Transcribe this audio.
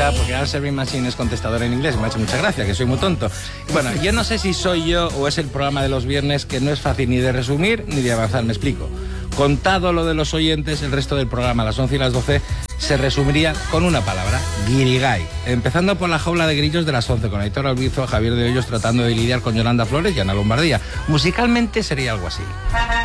Ya, porque Answer Machine es contestador en inglés, me ha hecho mucha gracia, que soy muy tonto. Bueno, yo no sé si soy yo o es el programa de los viernes que no es fácil ni de resumir ni de avanzar, me explico. Contado lo de los oyentes, el resto del programa a las 11 y las 12 se resumiría con una palabra: guirigay. Empezando por la jaula de grillos de las 11, con Aitor Albizo, Javier de Hoyos tratando de lidiar con Yolanda Flores y Ana Lombardía. Musicalmente sería algo así.